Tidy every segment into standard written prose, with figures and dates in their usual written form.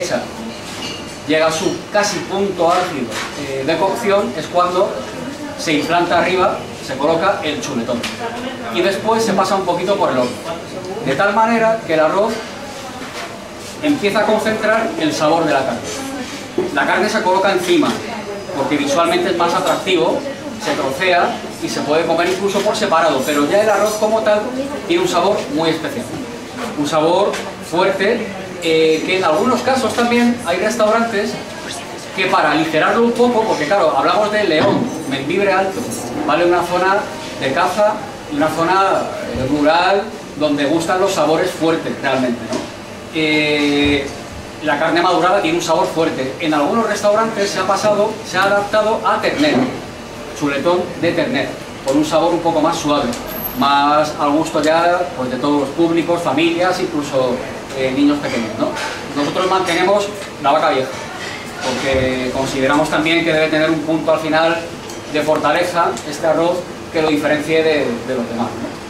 llega a su casi punto álgido de cocción, es cuando se implanta arriba, se coloca el chuletón y después se pasa un poquito por el horno, de tal manera que el arroz empieza a concentrar el sabor de la carne. La carne se coloca encima porque visualmente es más atractivo, se trocea y se puede comer incluso por separado, pero ya el arroz como tal tiene un sabor muy especial, un sabor fuerte, que en algunos casos también hay restaurantes que para aligerarlo un poco, porque claro, hablamos de León, Membibre Alto, ¿vale? Una zona de caza y una zona rural donde gustan los sabores fuertes realmente, ¿no? La carne madurada tiene un sabor fuerte. En algunos restaurantes se ha adaptado a ternera, chuletón de ternera, con un sabor un poco más suave, más al gusto ya pues, de todos los públicos, familias, incluso niños pequeños, ¿no? Nosotros mantenemos la vaca vieja, porque consideramos también que debe tener un punto al final de fortaleza este arroz que lo diferencie de los demás,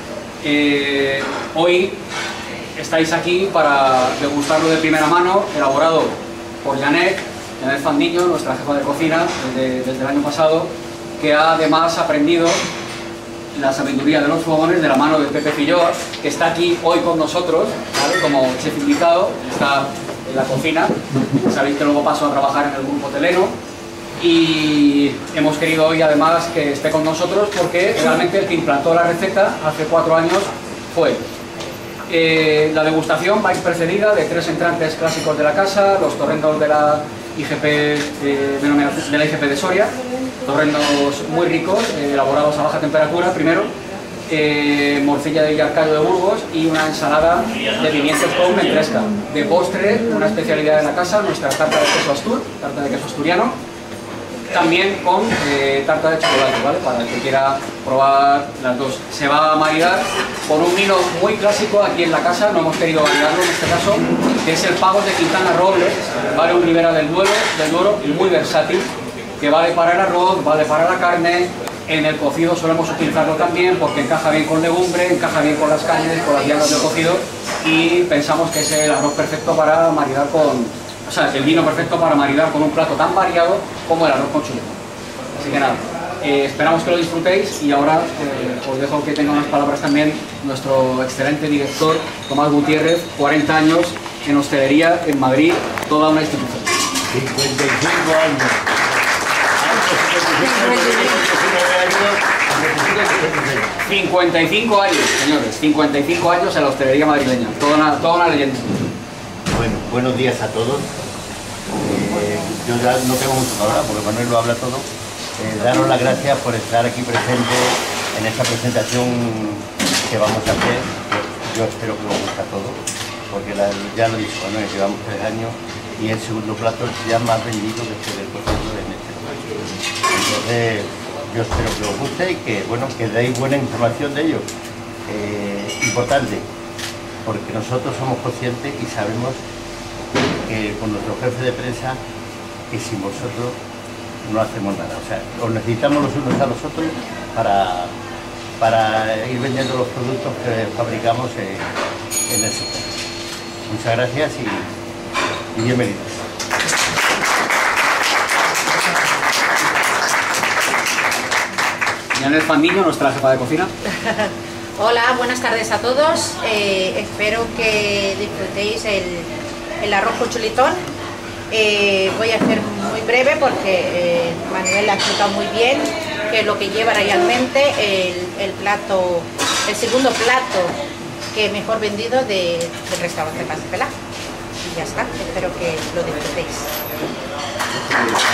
¿no? Hoy estáis aquí para degustarlo de primera mano, elaborado por Janet Fandiño, nuestra jefa de cocina desde el año pasado, que ha además aprendido la sabiduría de los fogones de la mano de Pepe Filloa, que está aquí hoy con nosotros, ¿vale? Como chef invitado, está en la cocina. Sabéis que luego pasó a trabajar en el grupo hotelero y hemos querido hoy además que esté con nosotros porque realmente el que implantó la receta hace 4 años fue él. La degustación va a ir precedida de 3 entrantes clásicos de la casa, los torrendos de la IGP de Soria, torrendos muy ricos, elaborados a baja temperatura primero, morcilla de Villarcayo de Burgos y una ensalada de pimientos con ventresca. De postre, una especialidad de la casa, nuestra tarta de queso astur, tarta de queso asturiano, también con tarta de chocolate, ¿vale? Para el que quiera probar las dos. Se va a maridar con un vino muy clásico aquí en la casa, no hemos querido variarlo en este caso, que es el Pagos de Quintana Robles, ¿vale? Un Ribera del Duero muy versátil, que vale para el arroz, vale para la carne. En el cocido solemos utilizarlo también porque encaja bien con legumbre, encaja bien con las carnes, con las viandas del cocido, y pensamos que es el arroz perfecto para maridar con... O sea, el vino perfecto para maridar con un plato tan variado como el arroz con chuletón. Así que nada, esperamos que lo disfrutéis y ahora os dejo que tenga unas palabras también nuestro excelente director Tomás Gutiérrez, 40 años en hostelería en Madrid, toda una institución. 55 años. 55 años, señores, 55 años en la hostelería madrileña, toda una leyenda. Bueno, buenos días a todos. Yo ya no tengo mucho que hablar porque Manuel lo habla todo. Daros las gracias por estar aquí presente en esta presentación que vamos a hacer. Yo espero que os guste a todos, porque ya lo dicho Manuel, llevamos 3 años y el segundo plato ya más vendido desde el proceso en este lugar. Entonces, yo espero que os guste y que, bueno, que deis buena información de ello. Importante, porque nosotros somos conscientes y sabemos que con nuestro jefe de prensa, que sin vosotros no hacemos nada. O sea, os necesitamos los unos a los otros para ir vendiendo los productos que fabricamos en el sector. Muchas gracias y bienvenidos. Janet Fandiño, nuestra jefa de cocina. Hola, buenas tardes a todos. Espero que disfrutéis el arroz con chuletón. Voy a ser muy breve porque Manuel ha explicado muy bien qué es lo que lleva realmente el segundo plato que mejor vendido del restaurante Pan de Pelá. Y ya está, espero que lo disfrutéis.